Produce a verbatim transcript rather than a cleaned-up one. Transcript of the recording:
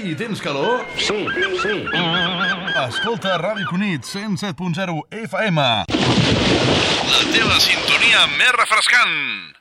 I tens calor? Sí, sí. Escolta Ràdio Cunit, cent set punt zero F M. La teva sintonia més refrescant.